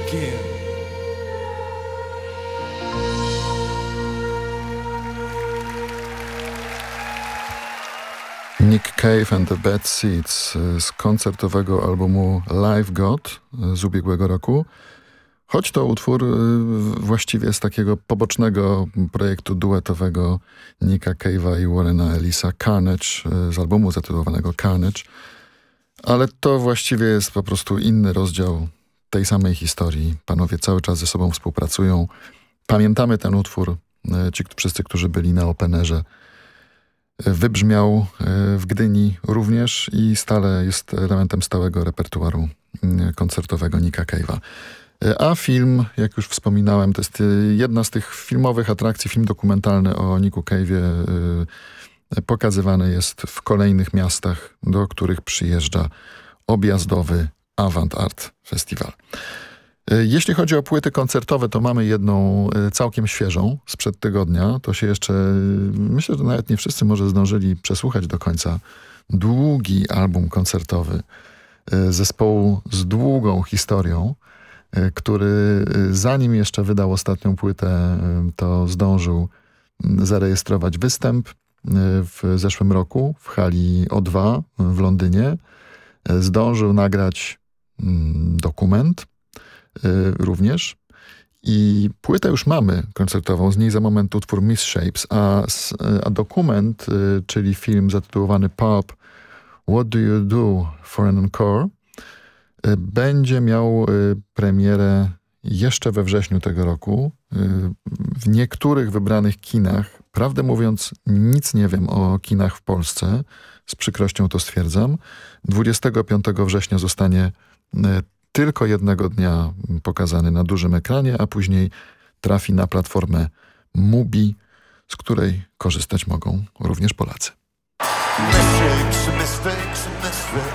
again. Nick Cave and the Bad Seeds z koncertowego albumu Live God z ubiegłego roku. Choć to utwór właściwie z takiego pobocznego projektu duetowego Nicka Cave'a i Warrena Ellisa Carnage, z albumu zatytułowanego Carnage. Ale to właściwie jest po prostu inny rozdział tej samej historii. Panowie cały czas ze sobą współpracują. Pamiętamy ten utwór, ci wszyscy, którzy byli na Openerze. Wybrzmiał w Gdyni również i stale jest elementem stałego repertuaru koncertowego Nicka Cave'a. A film, jak już wspominałem, to jest jedna z tych filmowych atrakcji, film dokumentalny o Nicku Cave'ie. Pokazywany jest w kolejnych miastach, do których przyjeżdża objazdowy Avant Art Festival. Jeśli chodzi o płyty koncertowe, to mamy jedną całkiem świeżą, sprzed tygodnia. To się jeszcze, myślę, że nawet nie wszyscy może zdążyli przesłuchać do końca. Długi album koncertowy zespołu z długą historią, który zanim jeszcze wydał ostatnią płytę, to zdążył zarejestrować występ w zeszłym roku w hali O2 w Londynie. Zdążył nagrać dokument również i płytę już mamy koncertową, z niej za moment utwór Misshapes, a dokument, czyli film zatytułowany Pulp What Do You Do for an Encore, będzie miał premierę jeszcze we wrześniu tego roku w niektórych wybranych kinach. Prawdę mówiąc, nic nie wiem o kinach w Polsce, z przykrością to stwierdzam. 25 września zostanie tylko jednego dnia pokazany na dużym ekranie, a później trafi na platformę Mubi, z której korzystać mogą również Polacy. Mistakes and mistakes and mistakes.